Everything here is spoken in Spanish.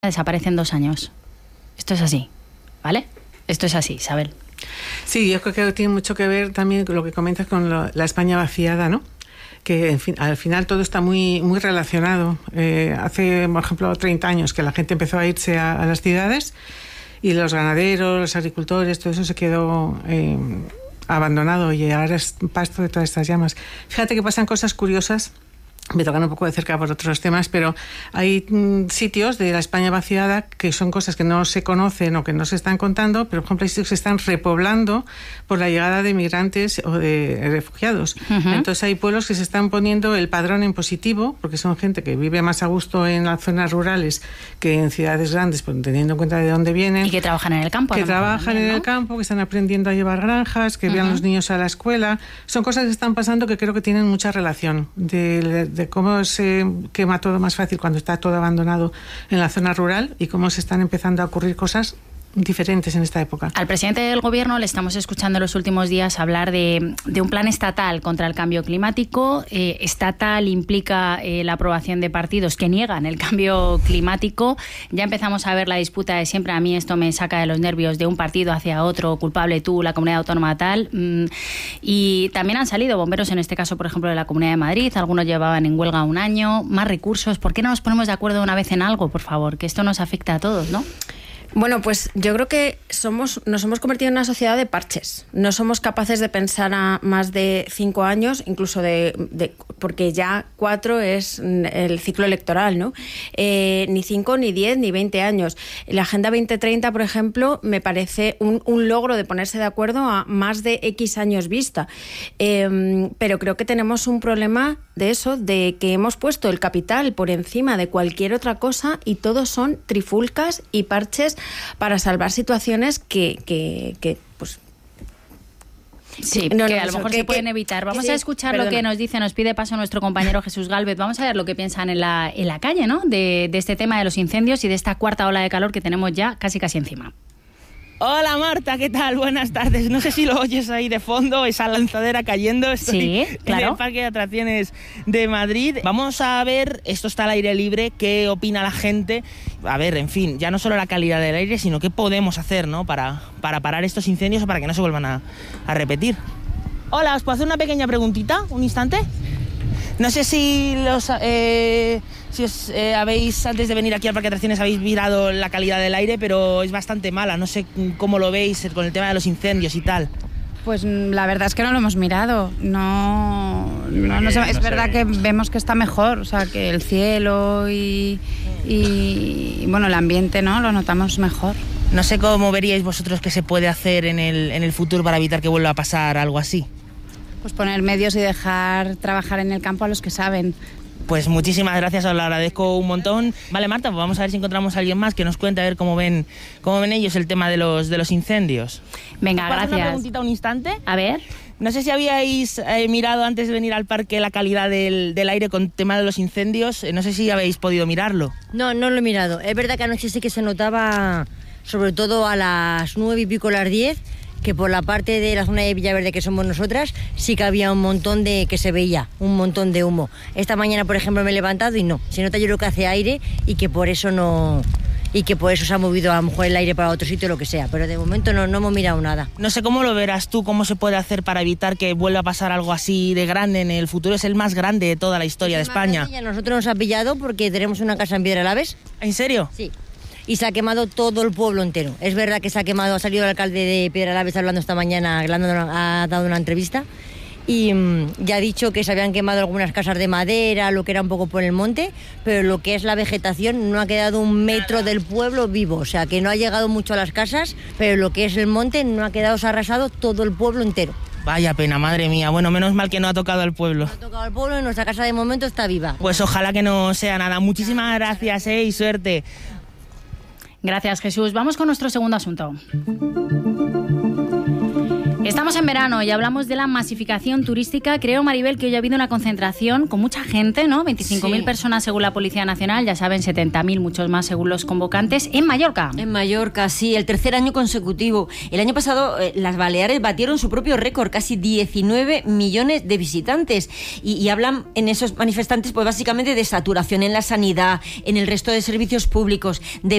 desaparece en 2 años. Esto es así, ¿vale? Esto es así, Isabel. Sí, yo creo que tiene mucho que ver también con lo que comentas con la España vaciada, ¿no? Que al final todo está muy relacionado. Hace, por ejemplo, 30 años que la gente empezó a irse a las ciudades y los ganaderos, los agricultores, todo eso se quedó abandonado y ahora es pasto de todas estas llamas. Fíjate que pasan cosas curiosas. Me tocan un poco de cerca por otros temas, pero hay sitios de la España vaciada que son cosas que no se conocen o que no se están contando, pero por ejemplo hay sitios que se están repoblando por la llegada de migrantes o de refugiados. Uh-huh. Entonces hay pueblos que se están poniendo el padrón en positivo, porque son gente que vive más a gusto en las zonas rurales que en ciudades grandes, pues, teniendo en cuenta de dónde vienen. Y que trabajan en el campo. Que trabajan también, ¿no? En el campo, que están aprendiendo a llevar granjas, que vean los niños a la escuela. Son cosas que están pasando que creo que tienen mucha relación de cómo se quema todo más fácil cuando está todo abandonado en la zona rural y cómo se están empezando a ocurrir cosas diferentes en esta época. Al presidente del gobierno le estamos escuchando en los últimos días hablar de un plan estatal contra el cambio climático. Estatal implica la aprobación de partidos que niegan el cambio climático. Ya empezamos a ver la disputa de siempre. A mí esto me saca de los nervios, de un partido hacia otro, culpable tú, la comunidad autónoma tal. Y también han salido bomberos, en este caso, por ejemplo, de la Comunidad de Madrid. Algunos llevaban en huelga 1 año. Más recursos. ¿Por qué no nos ponemos de acuerdo una vez en algo, por favor? Que esto nos afecta a todos, ¿no? Bueno, pues yo creo que nos hemos convertido en una sociedad de parches. No somos capaces de pensar a más de 5 años, incluso porque ya 4 es el ciclo electoral, ¿no? Ni 5, ni 10, ni 20 años. La Agenda 2030, por ejemplo, me parece un logro de ponerse de acuerdo a más de X años vista. Pero creo que tenemos un problema de eso, de que hemos puesto el capital por encima de cualquier otra cosa y todos son trifulcas y parches para salvar situaciones que pues sí, que a lo mejor se pueden evitar. Vamos a escuchar lo que nos pide paso nuestro compañero Jesús Gálvez. Vamos a ver lo que piensan en la calle, ¿no? De este tema de los incendios y de esta cuarta ola de calor que tenemos ya casi encima. Hola Marta, ¿qué tal? Buenas tardes. No sé si lo oyes ahí de fondo, esa lanzadera cayendo. Estoy claro. En el Parque de Atracciones de Madrid. Vamos a ver, esto está al aire libre, qué opina la gente. A ver, en fin, ya no solo la calidad del aire, sino qué podemos hacer, ¿no? Para parar estos incendios o para que no se vuelvan a repetir. Hola, ¿os puedo hacer una pequeña preguntita? ¿Un instante? No sé si os habéis, antes de venir aquí al Parque de Atracciones, habéis mirado la calidad del aire, pero es bastante mala. No sé cómo lo veis con el tema de los incendios y tal. Pues la verdad es que no lo hemos mirado. Es verdad que vemos que está mejor, o sea, que el cielo y bueno, el ambiente, ¿no? Lo notamos mejor. No sé cómo veríais vosotros que se puede hacer en el futuro para evitar que vuelva a pasar algo así. Pues poner medios y dejar trabajar en el campo a los que saben. Pues muchísimas gracias, os lo agradezco un montón. Vale, Marta, pues vamos a ver si encontramos a alguien más que nos cuente a ver cómo ven ellos el tema de los incendios. Venga, gracias. Una preguntita un instante. A ver. No sé si habíais mirado antes de venir al parque la calidad del aire con el tema de los incendios. No sé si habéis podido mirarlo. No lo he mirado. Es verdad que anoche sí que se notaba, sobre todo a las 9 y pico, las 10, que por la parte de la zona de Villaverde, que somos nosotras, sí que había un montón que se veía, un montón de humo. Esta mañana, por ejemplo, me he levantado y no, se nota, yo creo que hace aire y que por eso se ha movido a lo mejor el aire para otro sitio o lo que sea, pero de momento no hemos mirado nada. No sé cómo lo verás tú, cómo se puede hacer para evitar que vuelva a pasar algo así de grande en el futuro. Es el más grande de toda la historia de España. A nosotros nos ha pillado porque tenemos una casa en Piedralaves. ¿En serio? Sí. Y se ha quemado todo el pueblo entero. Es verdad que se ha quemado, ha salido el alcalde de Piedralaves hablando esta mañana, ha dado una entrevista y ya ha dicho que se habían quemado algunas casas de madera, lo que era un poco por el monte, pero lo que es la vegetación no ha quedado 1 metro del pueblo vivo, o sea que no ha llegado mucho a las casas, pero lo que es el monte no ha quedado, se ha arrasado todo el pueblo entero. Vaya pena, madre mía. Bueno, menos mal que no ha tocado al pueblo. No ha tocado al pueblo y nuestra casa de momento está viva. Pues ojalá que no sea nada. Muchísimas gracias y suerte. Gracias, Jesús. Vamos con nuestro segundo asunto. Estamos en verano y hablamos de la masificación turística. Creo, Maribel, que hoy ha habido una concentración con mucha gente, ¿no? 25.000 personas según la Policía Nacional, ya saben, 70.000, muchos más según los convocantes, en Mallorca. En Mallorca, sí, el tercer año consecutivo. El año pasado las Baleares batieron su propio récord, casi 19 millones de visitantes. Y hablan en esos manifestantes, pues básicamente de saturación en la sanidad, en el resto de servicios públicos, de